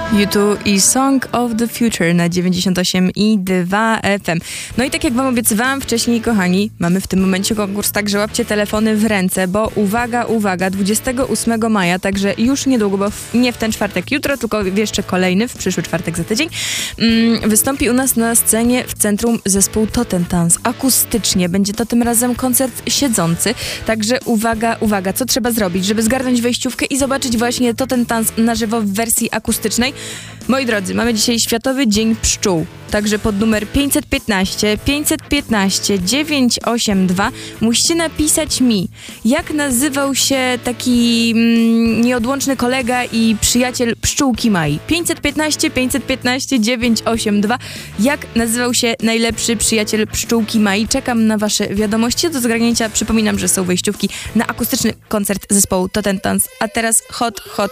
U2 i Song of the Future na 98,2 FM. No i tak jak wam obiecywałam wcześniej, kochani, mamy w tym momencie konkurs, także łapcie telefony w ręce, bo uwaga, 28 maja, także już niedługo, bo nie w ten czwartek jutro, tylko jeszcze kolejny, w przyszły czwartek za tydzień, wystąpi u nas na scenie w centrum zespół Totem Dance akustycznie. Będzie to tym razem koncert siedzący, także uwaga, co trzeba zrobić, żeby zgarnąć wejściówkę i zobaczyć właśnie Totem Dance na żywo w wersji akustycznej? Moi drodzy, mamy dzisiaj Światowy Dzień Pszczół, także pod numer 515 982 musicie napisać mi, jak nazywał się taki nieodłączny kolega i przyjaciel pszczółki Mai. 515 982, jak nazywał się najlepszy przyjaciel pszczółki Mai. Czekam na wasze wiadomości do zgarnięcia. Przypominam, że są wejściówki na akustyczny koncert zespołu Totem Dance. A teraz hot